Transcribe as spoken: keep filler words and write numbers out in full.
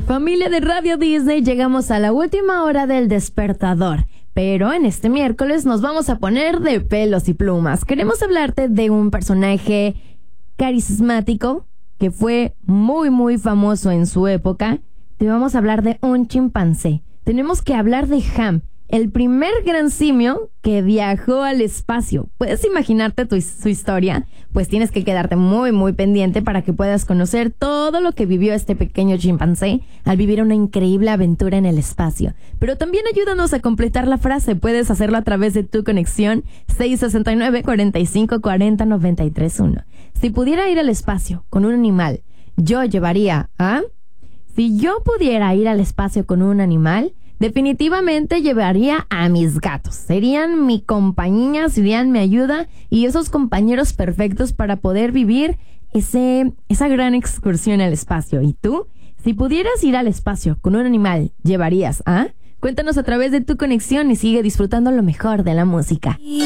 Familia de Radio Disney, llegamos a la última hora del despertador. Pero en este miércoles nos vamos a poner de pelos y plumas. Queremos hablarte de un personaje carismático que fue muy muy famoso en su época. Te vamos a hablar de un chimpancé. Tenemos que hablar de Ham, el primer gran simio que viajó al espacio. ¿Puedes imaginarte tu, su historia? Pues tienes que quedarte muy muy pendiente para que puedas conocer todo lo que vivió este pequeño chimpancé al vivir una increíble aventura en el espacio. Pero también ayúdanos a completar la frase. Puedes hacerlo a través de tu conexión seis seis nueve, cuatro cinco cuatro cero, nueve tres uno. Si pudiera ir al espacio con un animal, yo llevaría a... Si yo pudiera ir al espacio con un animal, definitivamente llevaría a mis gatos. Serían mi compañía, serían mi ayuda y esos compañeros perfectos para poder vivir ese, esa gran excursión al espacio. ¿Y tú? Si pudieras ir al espacio con un animal, ¿llevarías a? Cuéntanos a través de tu conexión y sigue disfrutando lo mejor de la música.